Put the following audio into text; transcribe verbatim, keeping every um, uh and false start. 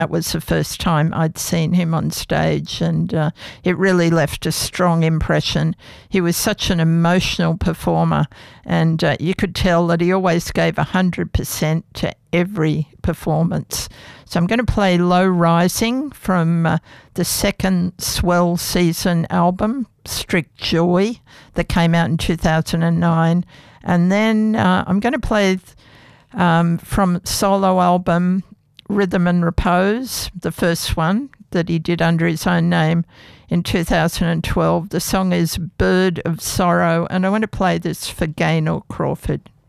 that was the first time I'd seen him on stage, and uh, it really left a strong impression. He was such an emotional performer, and uh, you could tell that he always gave one hundred percent to every performance. So I'm going to play Low Rising from uh, the second Swell Season album, Strict Joy, that came out in two thousand nine. And then uh, I'm going to play um, from solo album Rhythm and Repose, the first one that he did under his own name in two thousand twelve. The song is Bird of Sorrow, and I want to play this for Gaynor Crawford.